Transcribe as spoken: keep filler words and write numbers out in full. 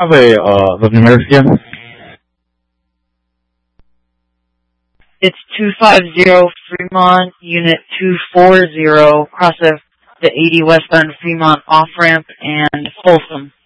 Have a, uh, the numerics again? It's two five zero Fremont, Unit two four zero, cross of the eighty westbound Fremont off-ramp and Folsom.